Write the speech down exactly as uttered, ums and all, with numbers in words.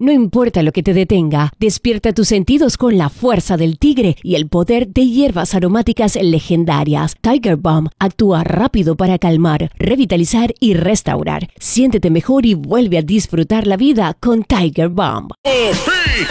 No importa lo que te detenga, despierta tus sentidos con la fuerza del tigre y el poder de hierbas aromáticas legendarias. Tiger Balm actúa rápido para calmar, revitalizar y restaurar. Siéntete mejor y vuelve a disfrutar la vida con Tiger Balm. ¡Sí!